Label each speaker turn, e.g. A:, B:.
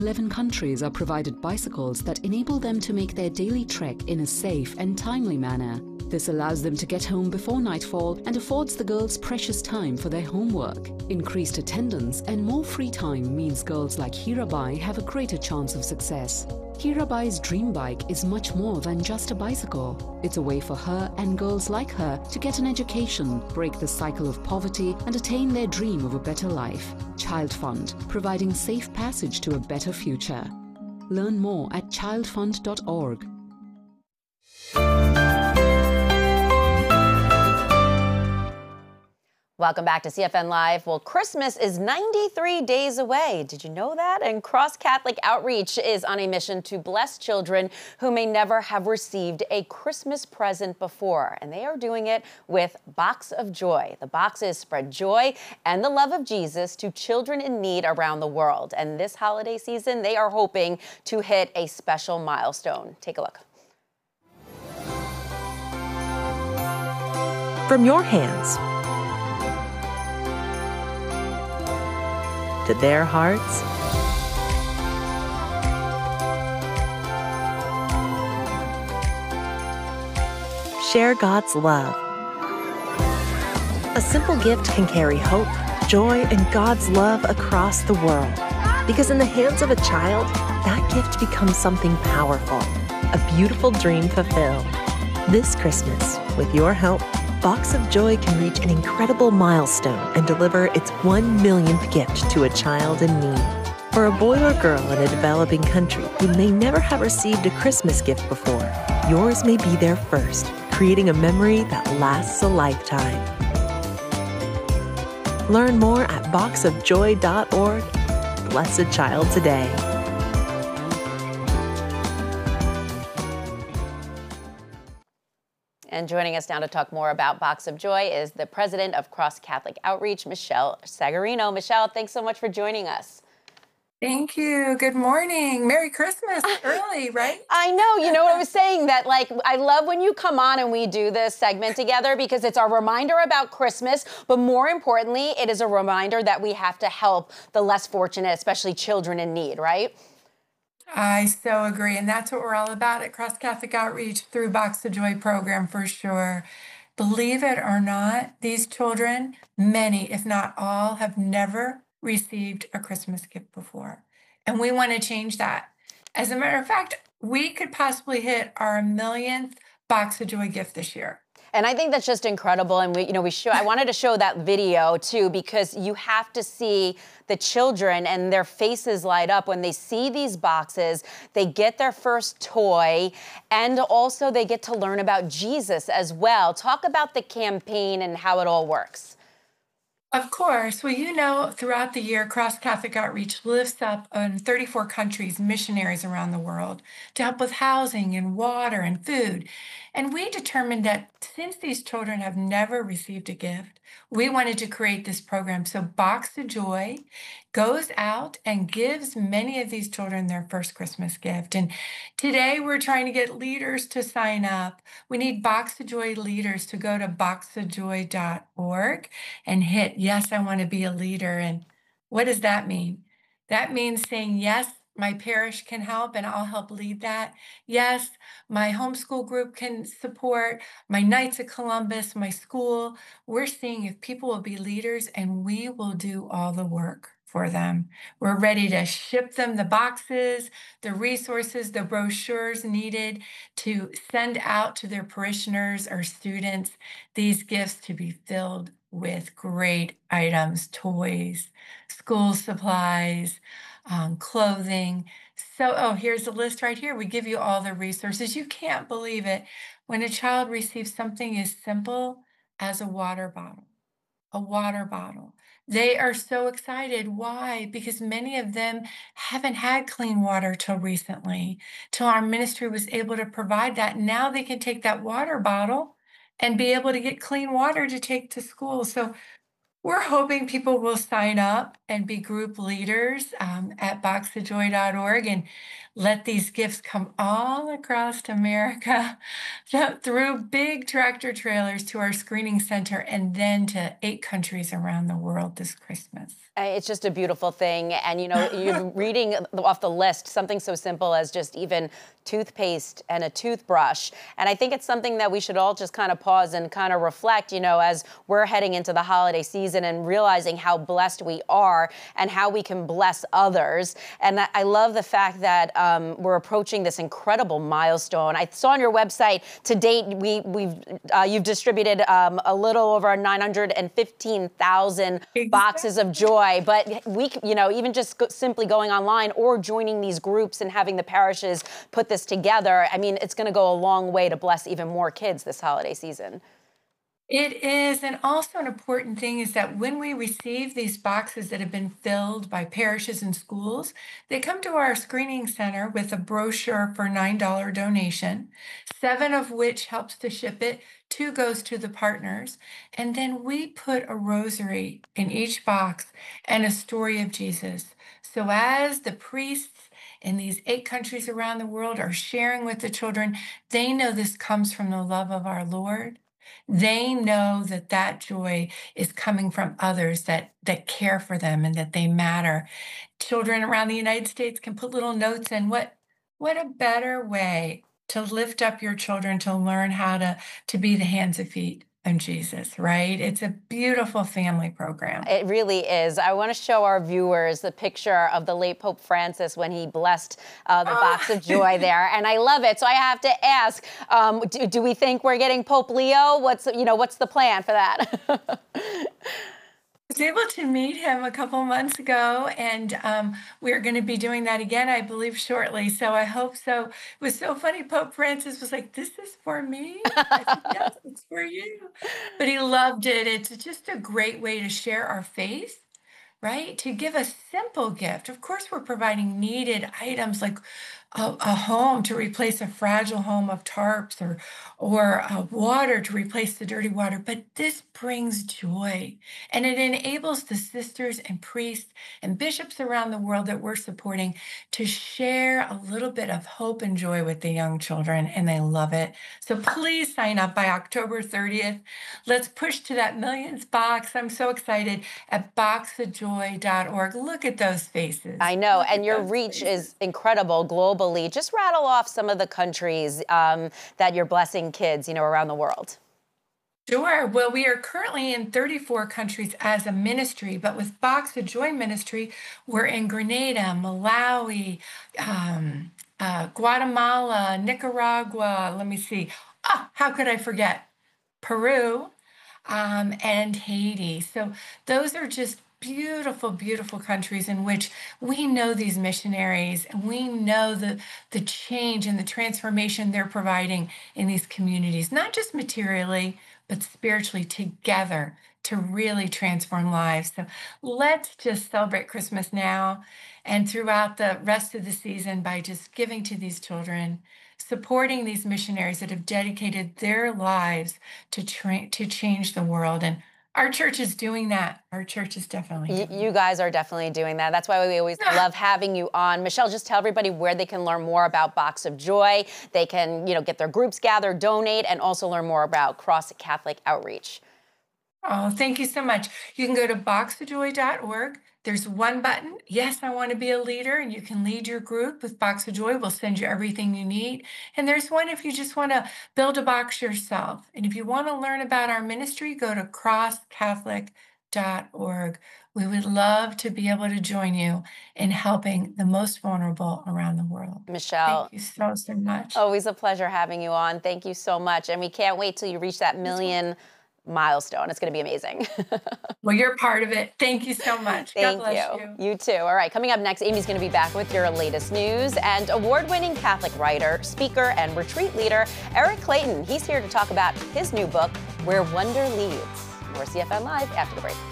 A: 11 countries are provided bicycles that enable them to make their daily trek in a safe and timely manner. This allows them to get home before nightfall and affords the girls precious time for their homework. Increased attendance and more free time means girls like Hirabai have a greater chance of success. Hirabai's dream bike is much more than just a bicycle. It's a way for her and girls like her to get an education, break the cycle of poverty, and attain their dream of a better life. Child Fund, providing safe passage to a better future. Learn more at childfund.org.
B: Welcome back to CFN Live. Well, Christmas is 93 days away. Did you know that? And Cross Catholic Outreach is on a mission to bless children who may never have received a Christmas present before. And they are doing it with Box of Joy. The boxes spread joy and the love of Jesus to children in need around the world. And this holiday season, they are hoping to hit a special milestone. Take a look.
C: From your hands to their hearts, share God's love. A simple gift can carry hope, joy, and God's love across the world. Because in the hands of a child, that gift becomes something powerful, a beautiful dream fulfilled. This Christmas, with your help, Box of Joy can reach an incredible milestone and deliver its 1 millionth gift to a child in need. For a boy or girl in a developing country who may never have received a Christmas gift before, yours may be their first, creating a memory that lasts a lifetime. Learn more at boxofjoy.org. Bless a child today.
B: And joining us now to talk more about Box of Joy is the president of Cross Catholic Outreach, Michelle Sagarino. Michelle, thanks so much for joining us.
D: Thank you. Good morning. Merry Christmas early, right?
B: I know. You know what I was saying? That, like, I love when you come on and we do this segment together because it's our reminder about Christmas. But more importantly, it is a reminder that we have to help the less fortunate, especially children in need, right?
D: I so agree. And that's what we're all about at Cross Catholic Outreach through Box of Joy program for sure. Believe it or not, these children, many, if not all, have never received a Christmas gift before. And we want to change that. As a matter of fact, we could possibly hit our millionth Box of Joy gift this year.
B: And I think that's just incredible. And I wanted to show that video too, because you have to see the children and their faces light up when they see these boxes. They get their first toy, and also they get to learn about Jesus as well. Talk about the campaign and how it all works.
D: Of course. Well, you know, throughout the year, Cross Catholic Outreach lifts up in 34 countries missionaries around the world to help with housing and water and food. And we determined that since these children have never received a gift, we wanted to create this program. So Box of Joy goes out and gives many of these children their first Christmas gift. And today we're trying to get leaders to sign up. We need Box of Joy leaders to go to boxofjoy.org and hit, yes, I want to be a leader. And what does that mean? That means saying, yes, my parish can help and I'll help lead that. Yes, my homeschool group can support, my Knights of Columbus, my school. We're seeing if people will be leaders and we will do all the work for them. We're ready to ship them the boxes, the resources, the brochures needed to send out to their parishioners or students these gifts to be filled with great items, toys, school supplies, clothing. So, here's the list right here. We give you all the resources. You can't believe it. When a child receives something as simple as a water bottle, they are so excited. Why? Because many of them haven't had clean water till recently, till our ministry was able to provide that. Now they can take that water bottle and be able to get clean water to take to school. So we're hoping people will sign up and be group leaders at boxofjoy.org and let these gifts come all across America through big tractor trailers to our screening center and then to 8 countries around the world this Christmas.
B: It's just a beautiful thing. And, you're reading off the list something so simple as just even toothpaste and a toothbrush. And I think it's something that we should all just kind of pause and kind of reflect, as we're heading into the holiday season and realizing how blessed we are and how we can bless others. And I love the fact that we're approaching this incredible milestone. I saw on your website to date, you've distributed a little over 915,000 boxes of joy. But even just simply going online or joining these groups and having the parishes put this together, I mean, it's going to go a long way to bless even more kids this holiday season.
D: It is. And also an important thing is that when we receive these boxes that have been filled by parishes and schools, they come to our screening center with a brochure for $9 donation, 7 of which helps to ship it, 2 goes to the partners. And then we put a rosary in each box and a story of Jesus. So as the priests in these 8 countries around the world are sharing with the children, they know this comes from the love of our Lord. They know that that joy is coming from others that care for them and that they matter. Children around the United States can put little notes in. What a better way to lift up your children to learn how to be the hands and feet of Jesus, right? It's a beautiful family program.
B: It really is. I want to show our viewers the picture of the late Pope Francis when he blessed the box of joy there, and I love it. So I have to ask, do we think we're getting Pope Leo? What's the plan for that?
D: I was able to meet him a couple months ago, and we're going to be doing that again, I believe, shortly. So I hope so. It was so funny. Pope Francis was like, "This is for me?" I said, "Yes, it's for you." But he loved it. It's just a great way to share our faith, right? To give a simple gift. Of course, we're providing needed items like a home to replace a fragile home of tarps or water to replace the dirty water. But this brings joy, and it enables the sisters and priests and bishops around the world that we're supporting to share a little bit of hope and joy with the young children, and they love it. So please sign up by October 30th. Let's push to that millions box. I'm so excited at boxofjoy.org. Look at those faces.
B: I know, and your reach is incredible globally. Just rattle off some of the countries that you're blessing kids, around the world.
D: Sure. Well, we are currently in 34 countries as a ministry, but with Box of Joy Ministry, we're in Grenada, Malawi, Guatemala, Nicaragua. Let me see. How could I forget? Peru, and Haiti. So those are just beautiful, beautiful countries in which we know these missionaries and we know the change and the transformation they're providing in these communities, not just materially, but spiritually together to really transform lives. So let's just celebrate Christmas now and throughout the rest of the season by just giving to these children, supporting these missionaries that have dedicated their lives to change the world. And our church is doing that. Our church is definitely doing that.
B: You guys are definitely doing that. That's why we always love having you on. Michelle, just tell everybody where they can learn more about Box of Joy. They can, get their groups gathered, donate, and also learn more about Cross Catholic Outreach.
D: Oh, thank you so much. You can go to boxofjoy.org. There's one button. Yes, I want to be a leader, and you can lead your group with Box of Joy. We'll send you everything you need. And there's one if you just want to build a box yourself. And if you want to learn about our ministry, go to crosscatholic.org. We would love to be able to join you in helping the most vulnerable around the world.
B: Michelle.
D: Thank you so much.
B: Always a pleasure having you on. Thank you so much. And we can't wait till you reach that million milestone. It's going to be amazing.
D: Well, you're part of it. Thank you so much.
B: Thank
D: God bless you.
B: You too. All right. Coming up next, Amy's going to be back with your latest news, and award-winning Catholic writer, speaker, and retreat leader Eric Clayton. He's here to talk about his new book, Where Wonder Leads. More CFN Live after the break.